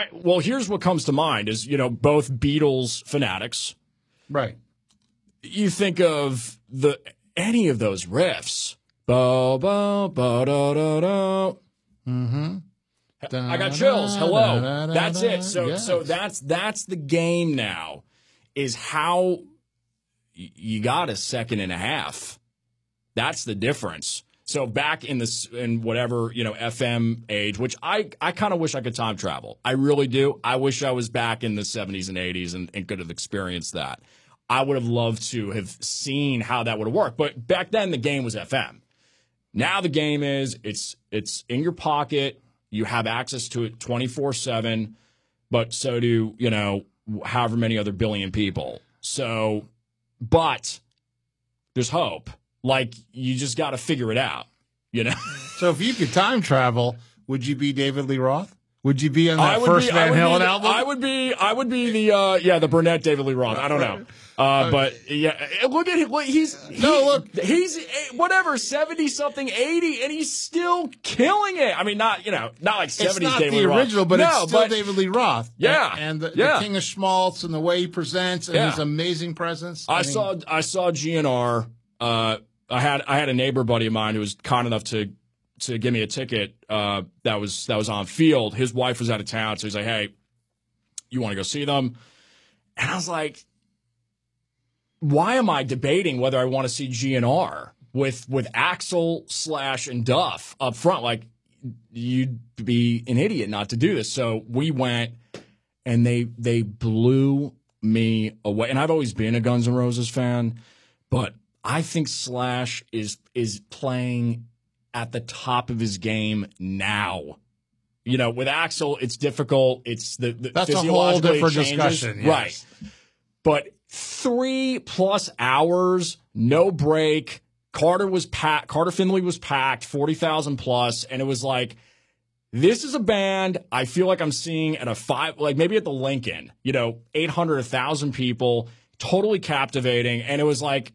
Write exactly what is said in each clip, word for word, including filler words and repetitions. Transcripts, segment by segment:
well, here's what comes to mind is, you know, both Beatles fanatics. Right. You think of the any of those riffs. Ba, ba, ba, da, da, da. Mm-hmm. I got chills. Hello. That's it. So yes. so that's that's the game now, is how you got a second and a half. That's the difference. So back in this in whatever, you know, F M age, which I, I kind of wish I could time travel. I really do. I wish I was back in the seventies and eighties and, and could have experienced that. I would have loved to have seen how that would have worked. But back then the game was F M. Now the game is it's it's in your pocket. You have access to it twenty-four seven, but so do, you know, however many other billion people. So, but there's hope. Like, you just got to figure it out, you know? So if you could time travel, would you be David Lee Roth? Would you be on that first be, Van Halen the, album? I would be, I would be the, uh, yeah, the Burnett David Lee Roth. I don't know. Uh, but yeah, look at him. He's, he, no, look, he's whatever, seventy something, eighty, and he's still killing it. I mean, not, you know, not like seventies David Lee Roth. It's not the original, but no, it's still but, David Lee Roth. Yeah. And, and the, yeah. the King of Schmaltz and the way he presents and yeah. his amazing presence. I, I mean, saw, I saw G N R, uh, I had, I had a neighbor buddy of mine who was kind enough to, to give me a ticket, uh, that was, that was on field. His wife was out of town. So he's like, hey, you want to go see them? And I was like, why am I debating whether I want to see G N R with with Axl, Slash, and Duff up front? Like, you'd be an idiot not to do this. So we went, and they they blew me away. And I've always been a Guns N' Roses fan, but I think Slash is is playing at the top of his game now. You know, with Axl, it's difficult. It's the, the that's a whole different changes. discussion, yes. Right? But three plus hours, no break. Carter was packed. Carter Finley was packed, forty thousand plus, and it was like, this is a band I feel like I'm seeing at a five, like maybe at the Lincoln. You know, eight hundred, a thousand people, totally captivating, and it was like,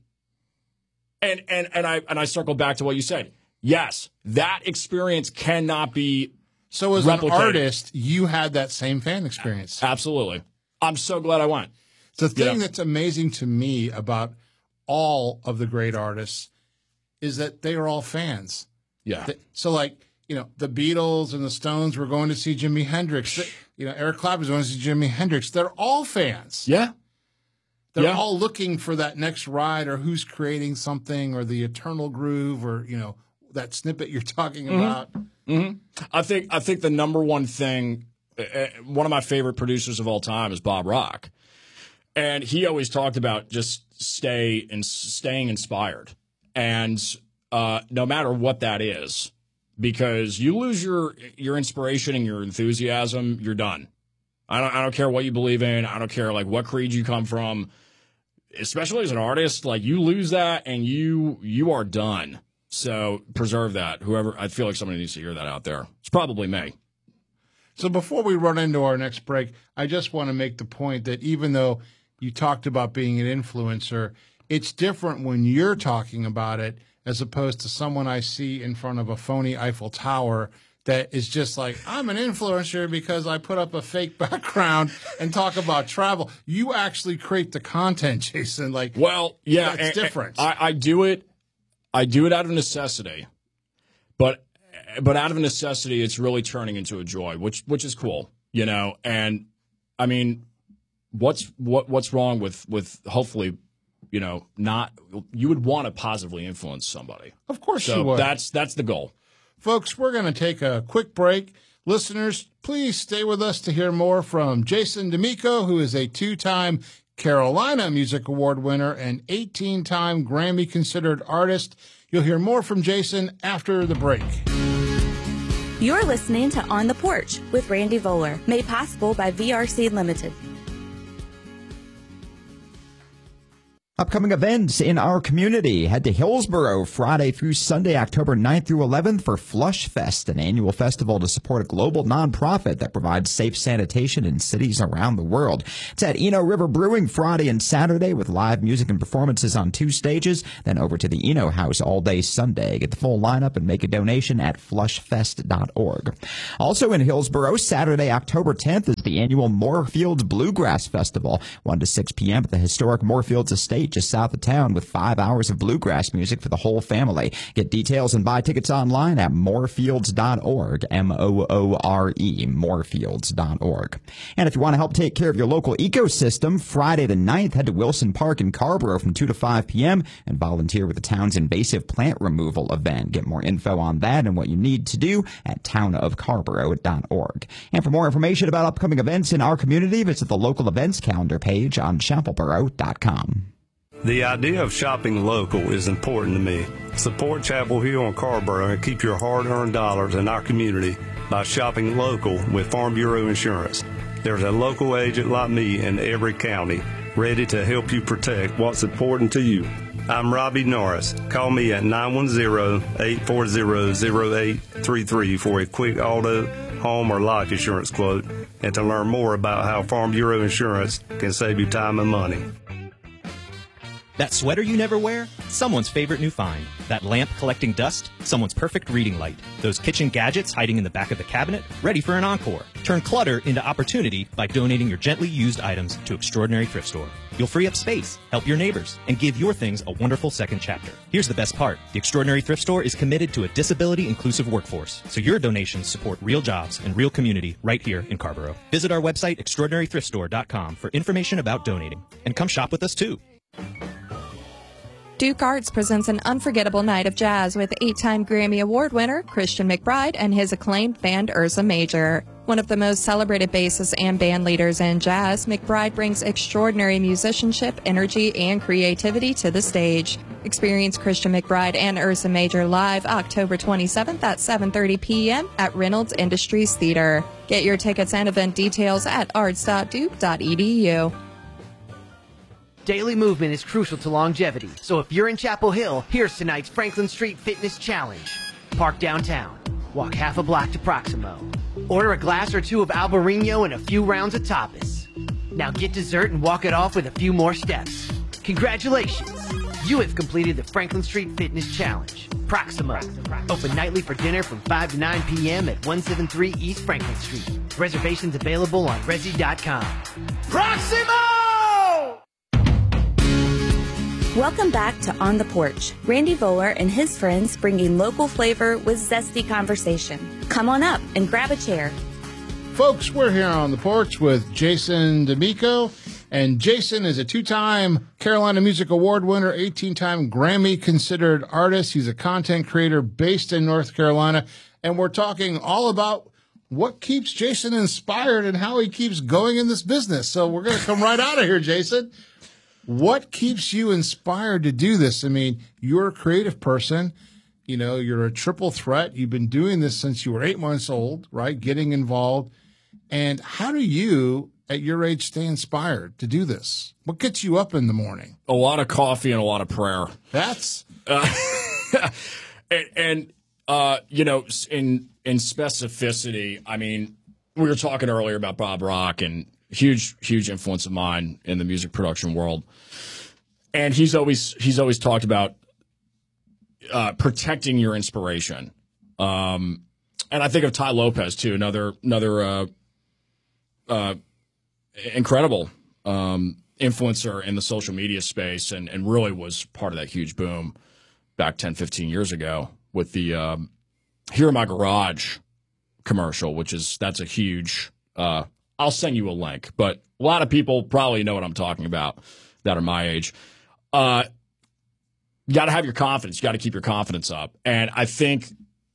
and and and I and I circled back to what you said. Yes, that experience cannot be. So as replicated. An artist, you had that same fan experience. Absolutely. I'm so glad I went. The thing yeah. that's amazing to me about all of the great artists is that they are all fans. Yeah. So, like, you know, the Beatles and the Stones were going to see Jimi Hendrix. You know, Eric Clapton was going to see Jimi Hendrix. They're all fans. Yeah. They're yeah. all looking for that next ride or who's creating something or the eternal groove or, you know, that snippet you're talking mm-hmm. about. Mm-hmm. I think I think the number one thing, uh, one of my favorite producers of all time is Bob Rock. And he always talked about just stay and staying inspired. And uh, no matter what that is, because you lose your your inspiration and your enthusiasm, you're done. I don't I don't care what you believe in. I don't care like what creed you come from. Especially as an artist, like you lose that and you you are done. So preserve that. Whoever, I feel like somebody needs to hear that out there. It's probably me. So before we run into our next break, I just want to make the point that even though you talked about being an influencer, it's different when you're talking about it as opposed to someone I see in front of a phony Eiffel Tower that is just like, I'm an influencer because I put up a fake background and talk about travel. You actually create the content, Jason. Like, well, yeah, it's and, different. I, I do it. I do it out of necessity, but but out of necessity, it's really turning into a joy, which which is cool, you know. And I mean, what's what what's wrong with with hopefully, you know, not you would want to positively influence somebody. Of course, so you would. That's that's the goal, folks. We're going to take a quick break. Listeners, please stay with us to hear more from Jason D'Amico, who is a two-time Carolina Music Award winner and eighteen-time Grammy-considered artist. You'll hear more from Jason after the break. You're listening to On the Porch with Randy Voller, made possible by V R C Limited. Upcoming events in our community. Head to Hillsborough Friday through Sunday, October ninth through eleventh for Flush Fest, an annual festival to support a global nonprofit that provides safe sanitation in cities around the world. It's at Eno River Brewing Friday and Saturday with live music and performances on two stages, then over to the Eno House all day Sunday. Get the full lineup and make a donation at flush fest dot org. Also in Hillsborough, Saturday, October tenth is the the annual Moorfields Bluegrass Festival, one to six p.m. at the historic Moorfields Estate just south of town, with five hours of bluegrass music for the whole family. Get details and buy tickets online at moorfields dot org, M O O R E, moorfields dot org. And if you want to help take care of your local ecosystem, Friday the ninth, head to Wilson Park in Carrboro from two to five p.m. and volunteer with the town's invasive plant removal event. Get more info on that and what you need to do at town of carborough dot org. And for more information about upcoming events in our community, visit the local events calendar page on chapelboro dot com. The idea of shopping local is important to me. Support Chapel Hill and Carrboro and keep your hard-earned dollars in our community by shopping local with Farm Bureau Insurance. There's a local agent like me in every county ready to help you protect what's important to you. I'm Robbie Norris. Call me at nine one zero, eight four zero, zero eight three three for a quick auto, home, or life insurance quote, and to learn more about how Farm Bureau Insurance can save you time and money. That sweater you never wear? Someone's favorite new find. That lamp collecting dust? Someone's perfect reading light. Those kitchen gadgets hiding in the back of the cabinet? Ready for an encore. Turn clutter into opportunity by donating your gently used items to Extraordinary Thrift Store. You'll free up space, help your neighbors, and give your things a wonderful second chapter. Here's the best part. The Extraordinary Thrift Store is committed to a disability-inclusive workforce, so your donations support real jobs and real community right here in Carrboro. Visit our website, extraordinary thrift store dot com, for information about donating. And come shop with us, too. Duke Arts presents an unforgettable night of jazz with eight-time Grammy Award winner Christian McBride and his acclaimed band Ursa Major. One of the most celebrated bassists and band leaders in jazz, McBride brings extraordinary musicianship, energy, and creativity to the stage. Experience Christian McBride and Ursa Major live October twenty-seventh at seven thirty p.m. at Reynolds Industries Theater. Get your tickets and event details at arts dot duke dot e d u. Daily movement is crucial to longevity, so if you're in Chapel Hill, here's tonight's Franklin Street Fitness Challenge. Park downtown, walk half a block to Proximo, order a glass or two of Albarino and a few rounds of tapas. Now get dessert and walk it off with a few more steps. Congratulations! You have completed the Franklin Street Fitness Challenge. Proximo, open nightly for dinner from five to nine p.m. at one seventy-three East Franklin Street. Reservations available on resi dot com. Proximo! Welcome back to On the Porch. Randy Voller and his friends bringing local flavor with zesty conversation. Come on up and grab a chair. Folks, we're here on the porch with Jason D'Amico. And Jason is a two-time Carolina Music Award winner, eighteen-time Grammy-considered artist. He's a content creator based in North Carolina. And we're talking all about what keeps Jason inspired and how he keeps going in this business. So we're going to come right out of here, Jason. What keeps you inspired to do this? I mean, you're a creative person. You know, you're a triple threat. You've been doing this since you were eight months old, right? Getting involved. And how do you, at your age, stay inspired to do this? What gets you up in the morning? A lot of coffee and a lot of prayer. That's uh, and, and uh, you know, in in specificity. I mean, we were talking earlier about Bob Rock, and huge, huge influence of mine in the music production world. And he's always he's always talked about uh, protecting your inspiration. Um, and I think of Ty Lopez too, another another uh, uh, incredible um, influencer in the social media space, and, and really was part of that huge boom back ten, fifteen years ago with the um, Here in My Garage commercial, which is that's a huge. Uh, I'll send you a link, but a lot of people probably know what I'm talking about that are my age. Uh, you got to have your confidence. You got to keep your confidence up. And I think,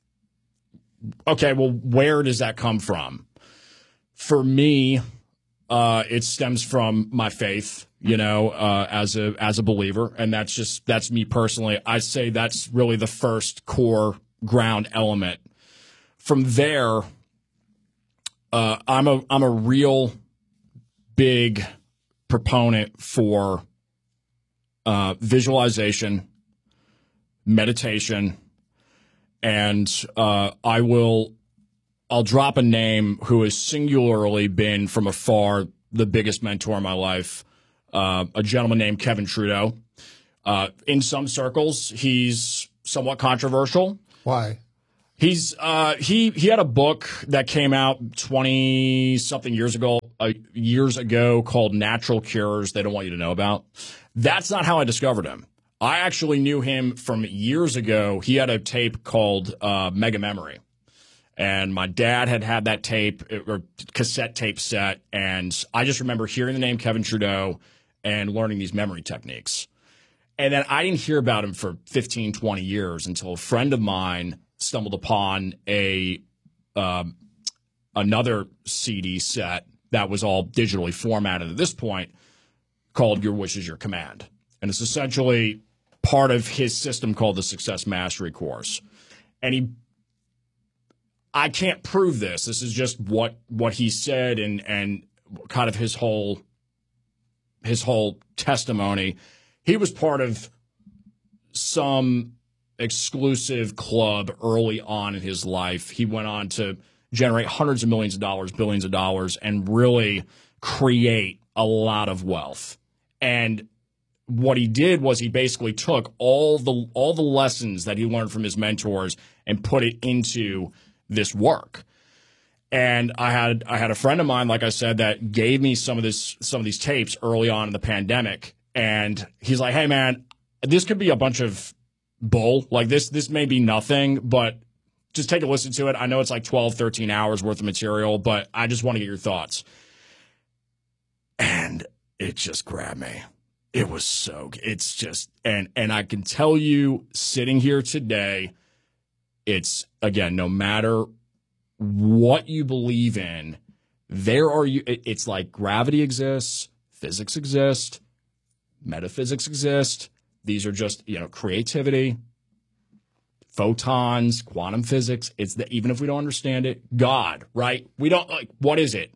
okay, well, where does that come from? For me, uh, it stems from my faith, you know, uh, as a as a believer. And that's just, that's me personally. I say that's really the first core ground element. From there, uh, I'm a I'm a real big proponent for uh, visualization, meditation, and uh, I will I'll drop a name who has singularly been from afar the biggest mentor in my life, uh, a gentleman named Kevin Trudeau. Uh, in some circles, he's somewhat controversial. Why? He's uh, he he had a book that came out twenty something years ago uh, years ago called Natural Cures they don't want you to know about. That's not how I discovered him. I actually knew him from years ago. He had a tape called uh, Mega Memory. And my dad had had that tape or cassette tape set. And I just remember hearing the name Kevin Trudeau and learning these memory techniques. And then I didn't hear about him for fifteen, twenty years until a friend of mine stumbled upon a um, another C D set that was all digitally formatted at this point called Your Wish is Your Command. And it's essentially part of his system called the Success Mastery Course. And he I can't prove this. This is just what what he said and and kind of his whole his whole testimony. He was part of some exclusive club early on in his life. He went on to generate hundreds of millions of dollars, billions of dollars, and really create a lot of wealth. And what he did was he basically took all the all the lessons that he learned from his mentors and put it into this work. And I had I had a friend of mine, like I said, that gave me some of this some of these tapes early on in the pandemic. And he's like, hey man, this could be a bunch of bull. Like this this may be nothing, but just take a listen to it. I know it's like twelve, thirteen hours worth of material, but I just want to get your thoughts. And it just grabbed me. It was so it's just and and I can tell you sitting here today, it's, again, no matter what you believe in, there are you. It's like gravity exists, physics exist, metaphysics exist. These are just, you know, creativity, photons, quantum physics. It's that even if we don't understand it, God, right? We don't like, what is it?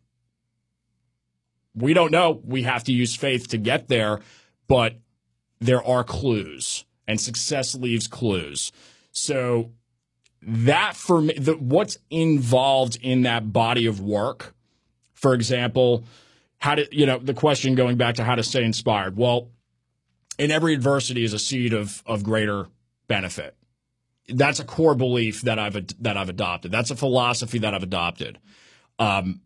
We don't know. We have to use faith to get there, but there are clues, and success leaves clues. So that for me, the, what's involved in that body of work, for example, how to, you know, the question going back to how to stay inspired. Well, in every adversity is a seed of of greater benefit. That's a core belief that I've that I've adopted. That's a philosophy that I've adopted. Um,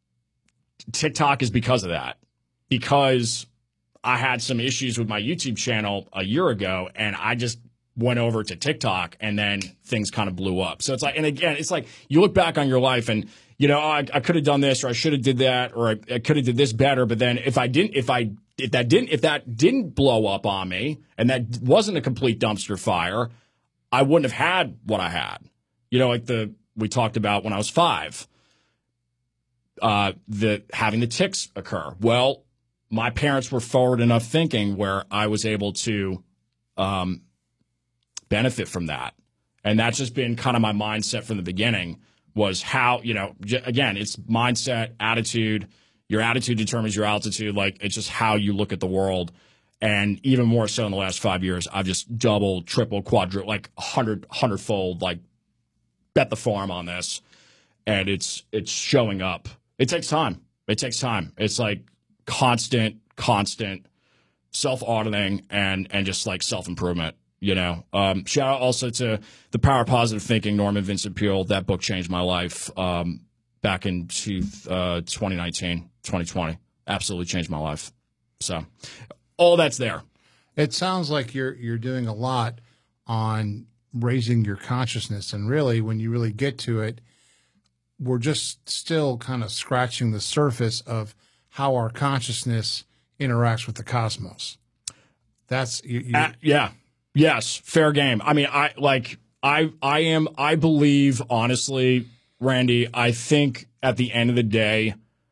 TikTok is because of that, because I had some issues with my YouTube channel a year ago, and I just went over to TikTok, and then things kind of blew up. So it's like, and again, it's like you look back on your life and, you know, oh, I, I could have done this, or I should have did that, or I, I could have did this better. But then if I didn't, if I, if that didn't, if that didn't blow up on me and that wasn't a complete dumpster fire, I wouldn't have had what I had. You know, like the, we talked about when I was five, uh, the having the tics occur. Well, my parents were forward enough thinking where I was able to, um, benefit from that. And that's just been kind of my mindset from the beginning, was how, you know, j- again, it's mindset, attitude. Your attitude determines your altitude. Like, it's just how you look at the world. And even more so in the last five years, I've just doubled, tripled, quadrupled, like hundred, hundredfold, like bet the farm on this. And it's, it's showing up. It takes time. It takes time. It's like constant, constant self-auditing and, and just like self-improvement. You know, um, shout out also to The Power of Positive Thinking, Norman Vincent Peale. That book changed my life um, back in two, uh, twenty nineteen, twenty twenty. Absolutely changed my life. So all that's there. It sounds like you're you're doing a lot on raising your consciousness. And really, when you really get to it, we're just still kind of scratching the surface of how our consciousness interacts with the cosmos. That's you, you, uh, yeah. Yes, fair game. I mean, I like I I am I believe honestly, Randy, I think at the end of the day,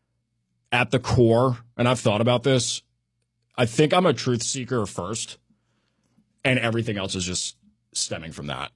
at the core, and I've thought about this, I think I'm a truth seeker first, and everything else is just stemming from that.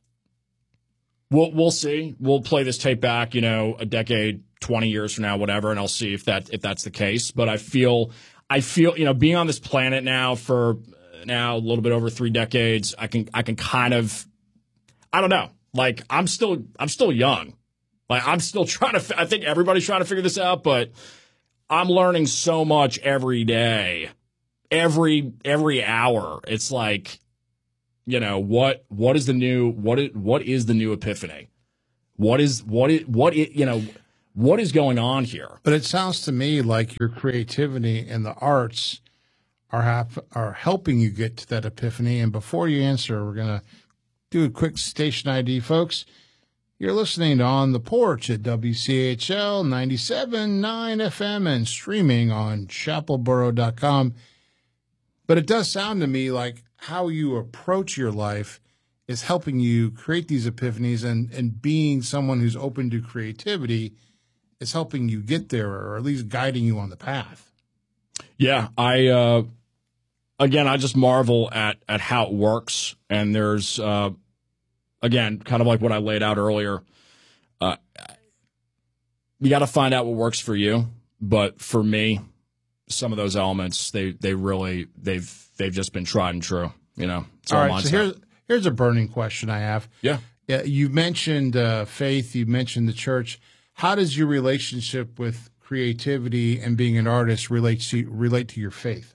We'll we'll see. We'll play this tape back, you know, a decade, twenty years from now, whatever, and I'll see if that if that's the case. But I feel I feel, you know, being on this planet now for now a little bit over three decades, I can I can kind of, I don't know, like I'm still I'm still young, like I'm still trying to. I think everybody's trying to figure this out, but I'm learning so much every day, every every hour. It's like, you know, what what is the new what is what is the new epiphany? What is what is what is, you know, what is going on here? But it sounds to me like your creativity and the arts are hap- are helping you get to that epiphany. And before you answer, we're going to do a quick station I D, folks. You're listening to On the Porch at W C H L ninety-seven point nine F M and streaming on chapelboro dot com. But it does sound to me like how you approach your life is helping you create these epiphanies, and, and being someone who's open to creativity is helping you get there, or at least guiding you on the path. Yeah, I uh, again, I just marvel at at how it works. And there's uh, again, kind of like what I laid out earlier. Uh, you got to find out what works for you. But for me, some of those elements, they they really they've they've just been tried and true. You know. It's all all right. mindset. So here's here's a burning question I have. Yeah. Yeah. You mentioned uh, faith. You mentioned the church. How does your relationship with creativity and being an artist relate to relate to your faith?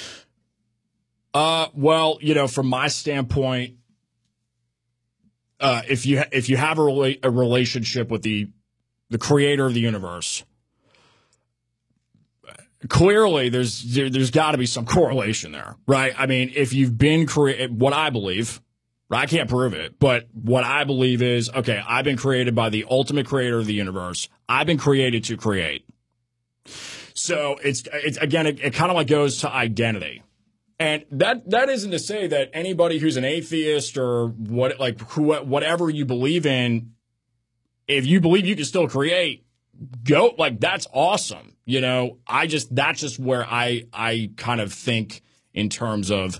Uh, well, you know, from my standpoint, uh, if you if you have a, rela- a relationship with the the creator of the universe, clearly there's there, there's got to be some correlation there, right? I mean, if you've been created, what I believe, I can't prove it, but what I believe is, okay, I've been created by the ultimate creator of the universe. I've been created to create. So it's, it's again, it, it kind of like goes to identity. And that, that isn't to say that anybody who's an atheist or what, like who, whatever you believe in, if you believe you can still create, go, like, that's awesome. You know, I just, that's just where I, I kind of think in terms of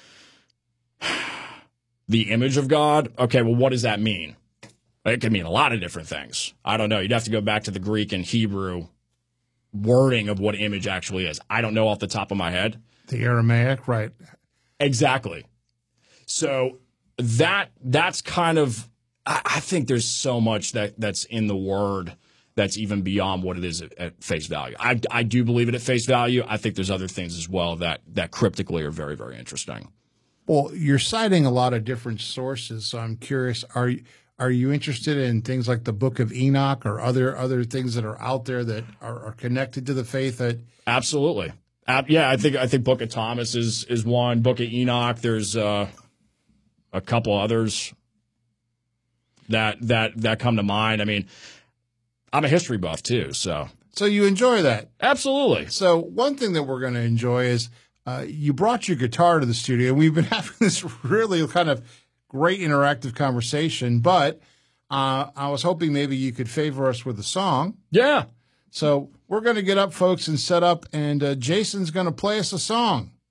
the image of God. Okay, well, what does that mean? It can mean a lot of different things. I don't know. You'd have to go back to the Greek and Hebrew wording of what image actually is. I don't know off the top of my head. The Aramaic, right? Exactly. So that that's kind of, I, I think there's so much that that's in the word that's even beyond what it is at, at face value. I, I do believe it at face value. I think there's other things as well that that cryptically are very, very interesting. Well, you're citing a lot of different sources, so I'm curious, are you, are you interested in things like the Book of Enoch or other other things that are out there that are, are connected to the faith? That Absolutely. Uh, yeah, I think I think Book of Thomas is is one. Book of Enoch, there's uh, a couple others that that that come to mind. I mean, I'm a history buff too, so so you enjoy that. Absolutely. So one thing that we're going to enjoy is Uh, you brought your guitar to the studio. We've been having this really kind of great interactive conversation, but uh, I was hoping maybe you could favor us with a song. Yeah. So we're going to get up, folks, and set up, and uh, Jason's going to play us a song.